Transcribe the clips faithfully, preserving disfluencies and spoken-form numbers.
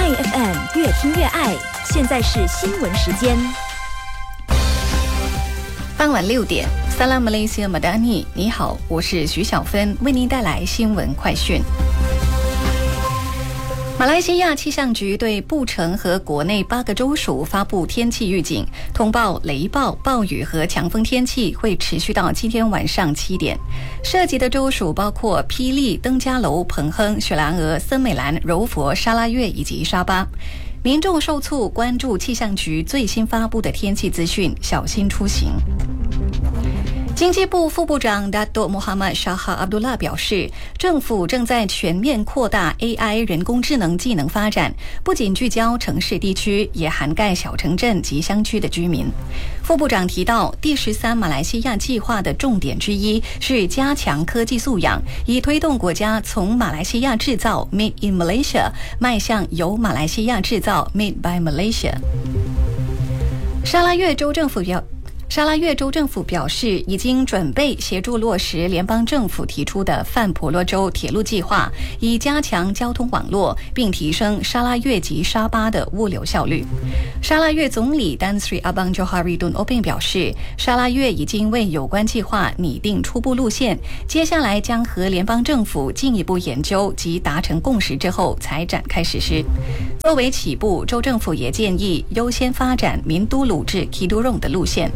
爱 F M 越听越爱，现在是新闻时间。 傍晚六点 ，Salam Malaysia Madani， 你好，我是徐小芬，为您带来新闻快讯。马来西亚气象局对布城和国内八个州属发布天气预警，通报雷暴、暴雨和强风天气会持续到今天晚上七点。涉及的州属包括霹雳、登嘉楼、彭亨、雪兰莪、森美兰、柔佛、沙拉越以及沙巴。民众受促关注气象局最新发布的天气资讯，小心出行。经济部副部长 Datuk Mohamed Shah Abdullah 表示，政府正在全面扩大 A I 人工智能技能发展，不仅聚焦城市地区，也涵盖小城镇及乡区的居民。副部长提到，第十三马来西亚计划的重点之一是加强科技素养，以推动国家从马来西亚制造 Made in Malaysia 迈向由马来西亚制造 Made by Malaysia。沙拉越州政府表沙拉越州政府表示，已经准备协助落实联邦政府提出的范婆罗州铁路计划，以加强交通网络，并提升沙拉越及沙巴的物流效率。沙拉越总理丹斯里阿邦乔哈瑞顿欧宾表示，沙拉越已经为有关计划拟定初步路线，接下来将和联邦政府进一步研究及达成共识之后才展开实施。作为起步，州政府也建议优先发展民都鲁至 Kidurong 的路线。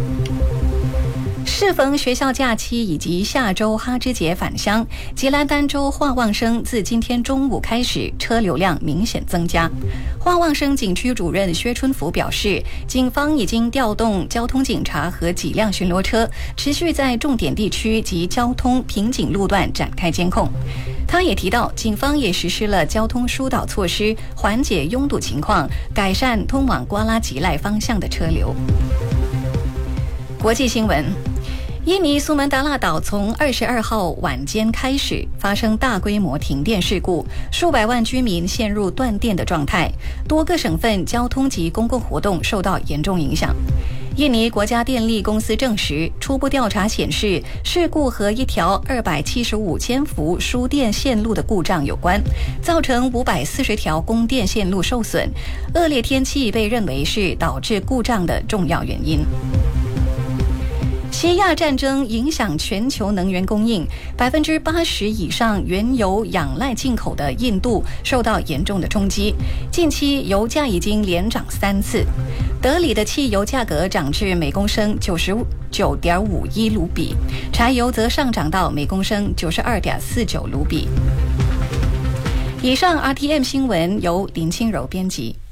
适逢学校假期以及下周哈芝节返乡，吉兰丹州化旺生自今天中午开始车流量明显增加。化旺生景区主任薛春福表示，警方已经调动交通警察和几辆巡逻车，持续在重点地区及交通瓶颈路段展开监控。他也提到，警方也实施了交通疏导措施，缓解拥堵情况，改善通往瓜拉吉赖方向的车流。国际新闻，印尼苏门答腊岛从二十二号晚间开始发生大规模停电事故，数百万居民陷入断电的状态，多个省份交通及公共活动受到严重影响。印尼国家电力公司证实，初步调查显示，事故和一条二百七十五千伏输电线路的故障有关，造成五百四十条供电线路受损。恶劣天气被认为是导致故障的重要原因。西亚战争影响全球能源供应，百分之八十以上原油仰赖进口的印度受到严重的冲击。近期油价已经连涨三次，德里的汽油价格涨至每公升九十九点五一卢比，柴油则上涨到每公升九十二点四九卢比。以上 R T M 新闻由林清柔编辑。